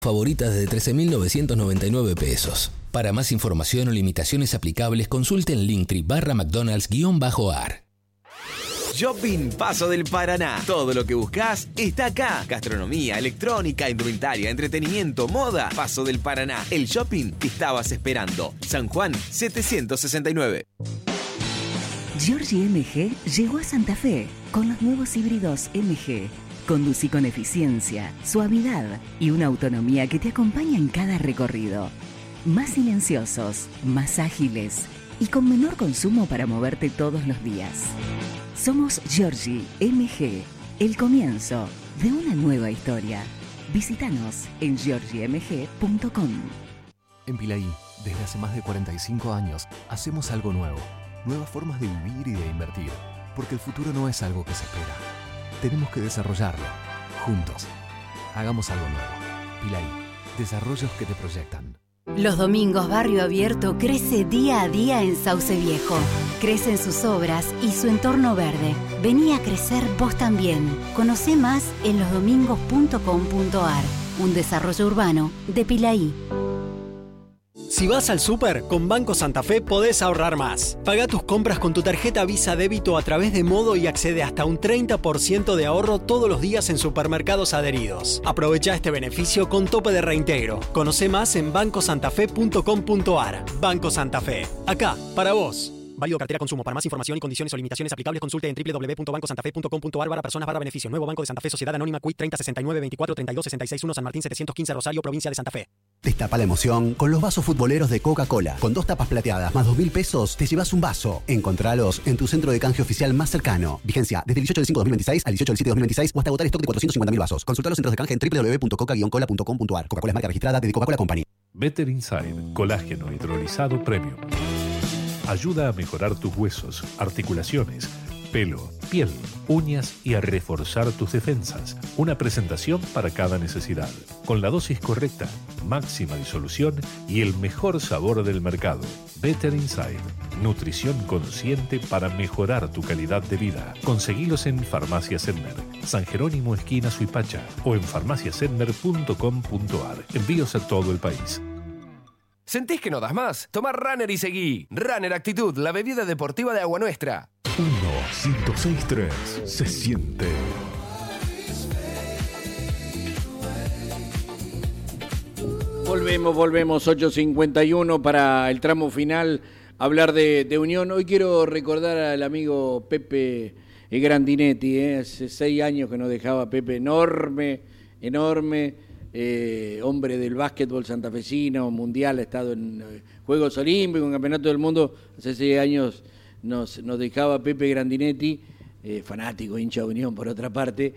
Favoritas de 13.999 pesos. Para más información o limitaciones aplicables, consulte en Linktree/McDonald's_AR. Shopping Paso del Paraná. Todo lo que buscas está acá. Gastronomía, electrónica, indumentaria, entretenimiento, moda. Paso del Paraná. El shopping que estabas esperando. San Juan 769. Giorgi MG llegó a Santa Fe con los nuevos híbridos MG. Conducí con eficiencia, suavidad y una autonomía que te acompaña en cada recorrido. Más silenciosos, más ágiles y con menor consumo para moverte todos los días. Somos Giorgi MG, el comienzo de una nueva historia. Visítanos en giorgimg.com. En Pilaí, desde hace más de 45 años, hacemos algo nuevo. Nuevas formas de vivir y de invertir. Porque el futuro no es algo que se espera. Tenemos que desarrollarlo, juntos. Hagamos algo nuevo. Pilaí, desarrollos que te proyectan. Los domingos Barrio Abierto crece día a día en Sauce Viejo. Crecen sus obras y su entorno verde. Vení a crecer vos también. Conocé más en losdomingos.com.ar. Un desarrollo urbano de Pilaí. Si vas al súper, con Banco Santa Fe podés ahorrar más. Paga tus compras con tu tarjeta Visa Débito a través de Modo y accede hasta un 30% de ahorro todos los días en supermercados adheridos. Aprovecha este beneficio con tope de reintegro. Conoce más en bancosantafe.com.ar. Banco Santa Fe. Acá, para vos. Válido cartera consumo. Para más información y condiciones o limitaciones aplicables, consulte en www.bancosantafe.com.ar/personas/beneficio. Nuevo Banco de Santa Fe, Sociedad Anónima, Quit 3069-2432-661, San Martín 715, Rosario, provincia de Santa Fe. Destapa la emoción con los vasos futboleros de Coca-Cola. Con 2 tapas plateadas más 2.000 pesos, te llevas un vaso. Encontralos en tu centro de canje oficial más cercano. Vigencia desde el 18 del 5 de 2026 al 18 del 7 de 2026 o hasta agotar stock de 450.000 vasos. Consulta los centros de canje en www.coca-cola.com.ar. Coca-Cola es marca registrada de Coca-Cola Company. Better Inside, colágeno hidrolizado premium. Ayuda a mejorar tus huesos, articulaciones, pelo, piel, uñas y a reforzar tus defensas. Una presentación para cada necesidad. Con la dosis correcta, máxima disolución y el mejor sabor del mercado. Better Inside. Nutrición consciente para mejorar tu calidad de vida. Conseguilos en Farmacia Sedmer, San Jerónimo esquina Suipacha o en farmaciasedmer.com.ar. Envíos a todo el país. ¿Sentís que no das más? Toma Runner y seguí. Runner Actitud, la bebida deportiva de Agua Nuestra. 1-106-3. Se siente. Volvemos, 8:51 para el tramo final, hablar de Unión. Hoy quiero recordar al amigo Pepe Grandinetti, hace 6 años que nos dejaba Pepe, enorme, hombre del básquetbol santafesino, mundial, ha estado en Juegos Olímpicos, en Campeonato del Mundo. Hace 6 años nos dejaba Pepe Grandinetti, fanático, hincha de Unión por otra parte,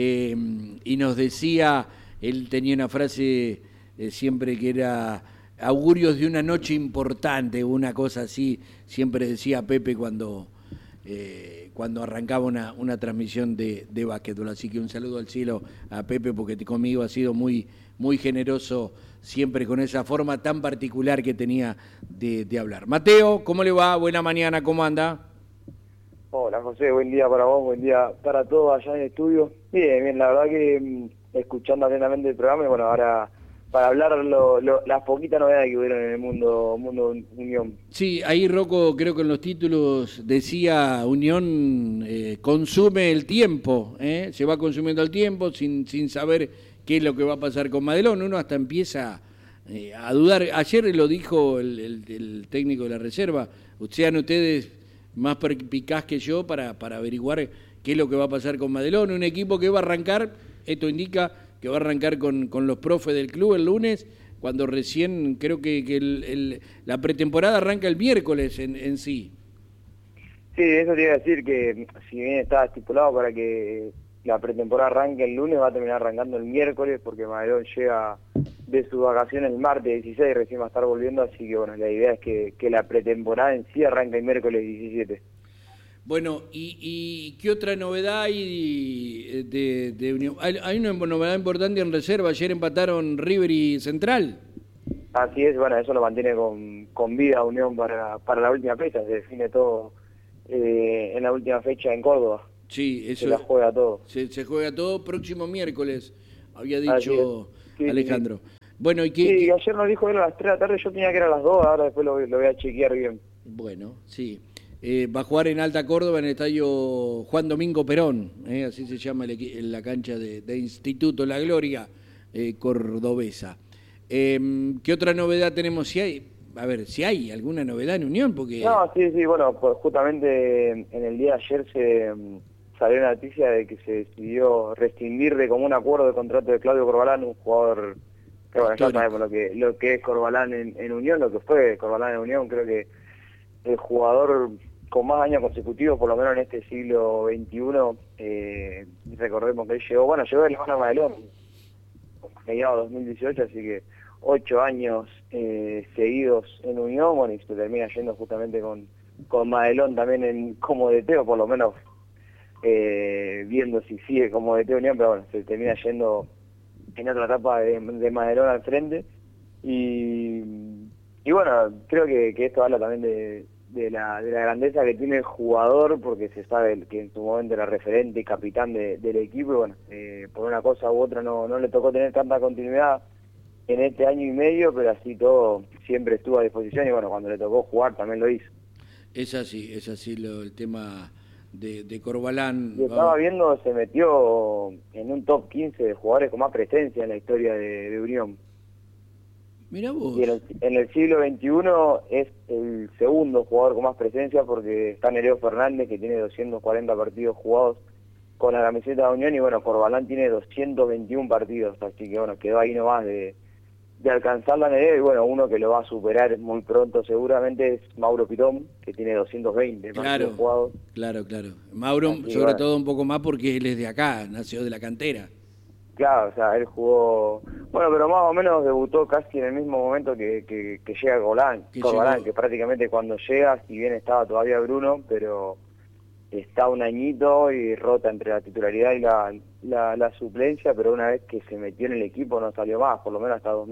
y nos decía, él tenía una frase siempre que era augurios de una noche importante, una cosa así, siempre decía Pepe cuando arrancaba una transmisión de básquetbol. Así que un saludo al cielo a Pepe, porque conmigo ha sido muy, muy generoso siempre con esa forma tan particular que tenía de hablar. Mateo, ¿cómo le va? Buena mañana, ¿cómo anda? Hola José, buen día para vos, buen día para todos allá en el estudio. Bien, la verdad que escuchando atentamente el programa y bueno, ahora para hablar las poquitas novedades que hubieron en el mundo Unión. Sí, ahí Rocco creo que en los títulos decía Unión consume el tiempo, se va consumiendo el tiempo sin saber qué es lo que va a pasar con Madelón. Uno hasta empieza a dudar. Ayer lo dijo el técnico de la reserva, sean ustedes más perspicaz que yo para averiguar qué es lo que va a pasar con Madelón. Un equipo que va a arrancar, esto indica que va a arrancar con los profes del club el lunes, cuando recién creo que la pretemporada arranca el miércoles en sí. Sí, eso te iba a decir, que si bien estaba estipulado para que la pretemporada arranque el lunes, va a terminar arrancando el miércoles, porque Madelón llega de sus vacaciones el martes 16 y recién va a estar volviendo, así que bueno, la idea es que la pretemporada en sí arranque el miércoles 17. Bueno, ¿y qué otra novedad hay de Unión? Hay una novedad importante en reserva. Ayer empataron River y Central. Así es, bueno, eso lo mantiene con vida Unión para la última fecha. Se define todo en la última fecha en Córdoba. Sí, eso. Se la juega todo. Se juega todo próximo miércoles, había dicho Sí, Alejandro. Sí. Bueno, ¿y qué? Sí, ayer nos dijo él a las 3 de la tarde, yo tenía que ir a las 2, ahora después lo voy a chequear bien. Bueno, sí. Va a jugar en Alta Córdoba en el estadio Juan Domingo Perón, así se llama la cancha de Instituto La Gloria cordobesa. ¿Qué otra novedad tenemos? Si hay alguna novedad en Unión, porque... No, sí, bueno, pues justamente en el día de ayer salió la noticia de que se decidió rescindir de común acuerdo el contrato de Claudio Corbalán, un jugador que bueno, ya sabemos lo que es Corbalán en Unión, lo que fue Corbalán en Unión, creo que el jugador con más años consecutivos, por lo menos en este siglo XXI, recordemos que él llegó de la mano Madelón, mediados 2018, así que 8 años seguidos en Unión, bueno, y se termina yendo justamente con Madelón también como DT, o por lo menos viendo si sigue como DT Unión, pero bueno, se termina yendo en otra etapa de Madelón al frente, y bueno, creo que esto habla también de la grandeza que tiene el jugador, porque se sabe que en su momento era referente y capitán del equipo, y bueno, por una cosa u otra no le tocó tener tanta continuidad en este año y medio, pero así todo siempre estuvo a disposición, y bueno, cuando le tocó jugar también lo hizo. Es así el tema de Corbalán. Yo estaba viendo, se metió en un top 15 de jugadores con más presencia en la historia de Unión. Mirá vos. Y en el siglo XXI es el segundo jugador con más presencia, porque está Nereo Fernández, que tiene 240 partidos jugados con la camiseta de Unión, y bueno, Corbalán tiene 221 partidos, así que bueno, quedó ahí nomás de alcanzar la Nereo, y bueno, uno que lo va a superar muy pronto seguramente es Mauro Pitón, que tiene 220 partidos jugados. Claro. Mauro, así, sobre todo un poco más porque él es de acá, nació de la cantera. Claro, o sea, él jugó, bueno, pero más o menos debutó casi en el mismo momento que llega Corbalán, que prácticamente cuando llega, si bien estaba todavía Bruno, pero está un añito y rota entre la titularidad y la suplencia, pero una vez que se metió en el equipo no salió más, por lo menos hasta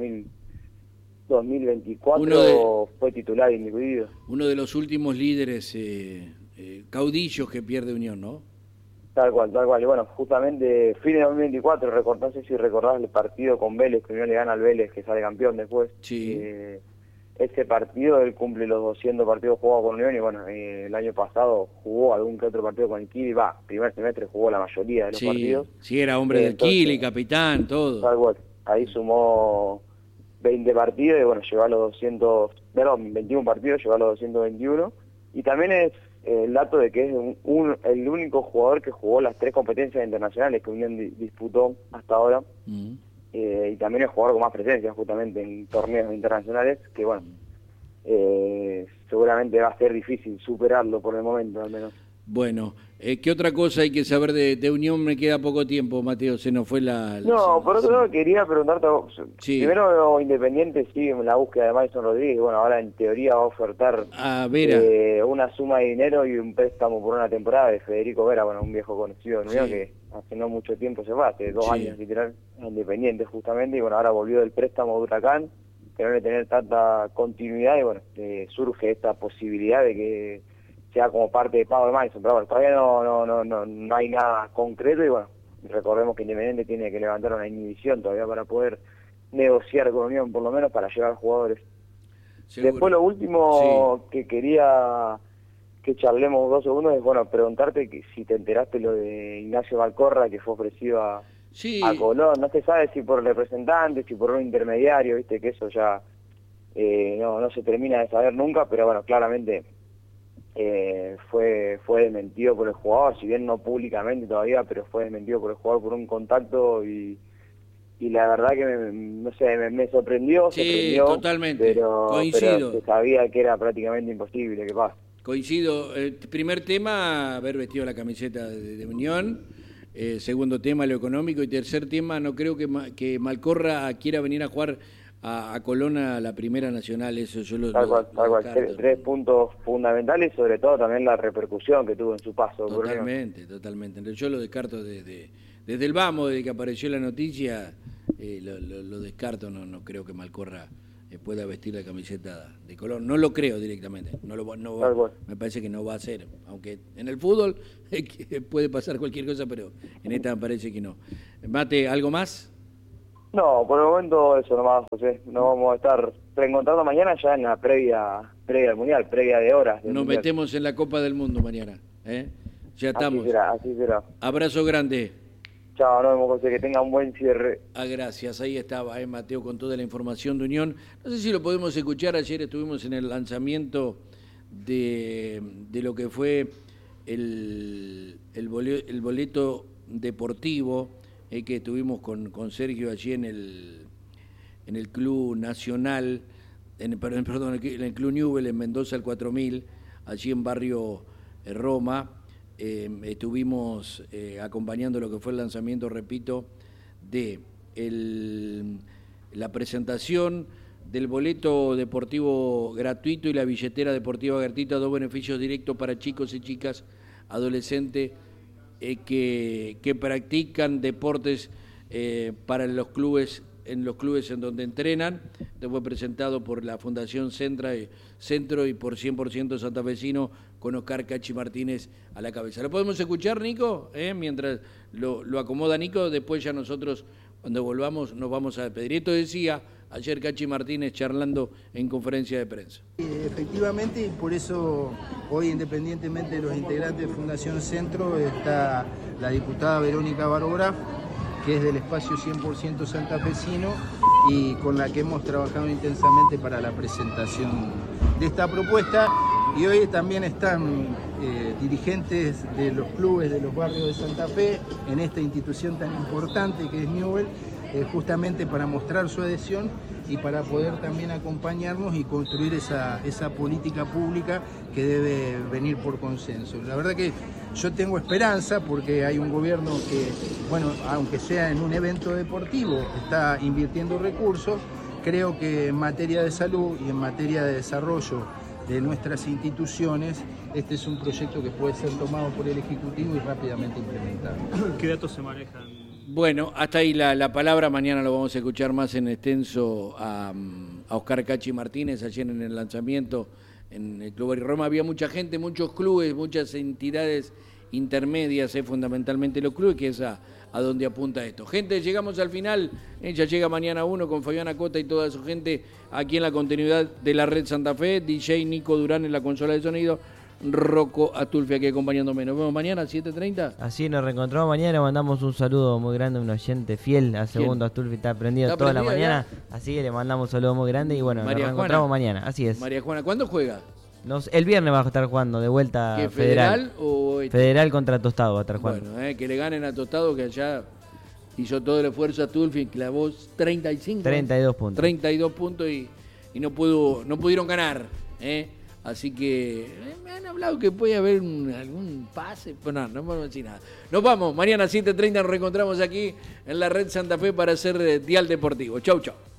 2024 fue titular indiscutido. Uno de los últimos líderes caudillos que pierde Unión, ¿no? Tal cual. Y bueno, justamente fin de 2024, no sé si recordás el partido con Vélez, que Unión le gana al Vélez, que sale campeón después. Sí. Ese partido, él cumple los 200 partidos jugados con Unión, y bueno, el año pasado jugó algún que otro partido con el Kili, primer semestre jugó la mayoría de los partidos. Sí, era hombre del Kili, capitán, todo. Tal cual, ahí sumó 20 partidos, y bueno, llegó a los 21 partidos, llegó a los 221, y también es el dato de que es el único jugador que jugó las 3 competencias internacionales que Unión disputó hasta ahora. Y también es jugador con más presencia justamente en torneos internacionales, que bueno, seguramente va a ser difícil superarlo por el momento al menos. Bueno, ¿qué otra cosa hay que saber de Unión? Me queda poco tiempo, Mateo, se nos fue la... No, por otro lado quería preguntarte, primero Independiente sigue en la búsqueda de Madison Rodríguez, y bueno, ahora en teoría va a ofertar una suma de dinero y un préstamo por una temporada de Federico Vera, bueno, un viejo conocido de Unión que hace no mucho tiempo se fue, hace 2 años literal, Independiente justamente, y bueno, ahora volvió del préstamo de Huracán, que no debe tener tanta continuidad, y bueno, surge esta posibilidad de que sea como parte de pago de Madison, pero bueno, todavía no hay nada concreto, y bueno, recordemos que Independiente tiene que levantar una inhibición todavía para poder negociar con Unión, por lo menos para llevar jugadores. ¿Seguro? Después lo último que quería que charlemos 2 segundos es, bueno, preguntarte que si te enteraste lo de Ignacio Malcorra, que fue ofrecido a Colón. No se sabe si por el representante, si por un intermediario, viste que eso ya no se termina de saber nunca, pero bueno, claramente fue desmentido por el jugador, si bien no públicamente todavía, pero fue desmentido por el jugador por un contacto, y la verdad que me sorprendió, totalmente, pero se sabía que era prácticamente imposible que pase. Coincido. Primer tema, haber vestido la camiseta de Unión. Segundo tema, lo económico. Y tercer tema, no creo que Malcorra quiera venir a jugar a Colón a la Primera Nacional. Eso yo lo Tal cual. 3 puntos fundamentales, y sobre todo también la repercusión que tuvo en su paso. Totalmente. Yo lo descarto desde el vamos, desde que apareció la noticia, lo descarto. No creo que Malcorra pueda vestir la camiseta de Colón. No lo creo directamente. Me parece que no va a ser. Aunque en el fútbol puede pasar cualquier cosa, pero en esta me parece que no. Mate, ¿algo más? No, por el momento eso nomás, José. Nos vamos a estar reencontrando mañana ya en la previa al Mundial, previa de horas. Nos mundial. metemos en la Copa del Mundo mañana. Ya estamos. Así será. Abrazo grande. Chao, nos vemos, José, que tenga un buen cierre. Gracias, ahí estaba Mateo con toda la información de Unión. No sé si lo podemos escuchar, ayer estuvimos en el lanzamiento de lo que fue el boleto deportivo que estuvimos con Sergio allí en el Club Nacional, en el Club Newell en Mendoza el 4000, allí en Barrio Roma. Estuvimos acompañando lo que fue el lanzamiento, repito, de la presentación del boleto deportivo gratuito y la billetera deportiva gratuita, 2 beneficios directos para chicos y chicas adolescentes que practican deportes para los clubes, en los clubes en donde entrenan. Esto fue presentado por la Fundación Centro y por 100% santafesino, con Oscar Cachi Martínez a la cabeza. ¿Lo podemos escuchar, Nico? Mientras lo acomoda Nico, después ya nosotros, cuando volvamos, nos vamos a despedir. Esto decía ayer Cachi Martínez charlando en conferencia de prensa. Efectivamente, y por eso hoy, independientemente de los integrantes de Fundación Centro, está la diputada Verónica Barograf, que es del espacio 100% santafesino y con la que hemos trabajado intensamente para la presentación de esta propuesta. Y hoy también están dirigentes de los clubes de los barrios de Santa Fe en esta institución tan importante que es Newell, justamente para mostrar su adhesión y para poder también acompañarnos y construir esa política pública que debe venir por consenso. La verdad que yo tengo esperanza porque hay un gobierno que, bueno, aunque sea en un evento deportivo, está invirtiendo recursos. Creo que en materia de salud y en materia de desarrollo de nuestras instituciones, este es un proyecto que puede ser tomado por el Ejecutivo y rápidamente implementado. ¿Qué datos se manejan? Bueno, hasta ahí la palabra. Mañana lo vamos a escuchar más en extenso a Oscar Cachi Martínez, ayer en el lanzamiento en el Club Barrio Roma. Había mucha gente, muchos clubes, muchas entidades intermedias, fundamentalmente los clubes, que es a donde apunta esto. Gente, llegamos al final. Ya llega Mañana Uno con Fabián Acota y toda su gente aquí en la continuidad de la Red Santa Fe. DJ Nico Durán en la consola de sonido. Rocco Astulfi aquí acompañándome. Nos vemos mañana a 7:30. Así nos reencontramos mañana. Mandamos un saludo muy grande a un oyente fiel. A segundo Astulfi está prendido toda la mañana. Ya. Así que le mandamos un saludo muy grande. Y bueno, María nos reencontramos mañana. Así es. María Juana, ¿cuándo juega? El viernes va a estar jugando de vuelta. ¿Qué, Federal o Federal contra Tostado va a estar jugando. Bueno, que le ganen a Tostado, que allá hizo todo el esfuerzo a Astulfi, clavó 32 puntos. 32 puntos y no pudieron ganar. Así que me han hablado que puede haber algún pase, pero no vamos a decir nada. Nos vamos, mañana a 7:30 nos reencontramos aquí en la Red Santa Fe para hacer Dial Deportivo. Chau, chau.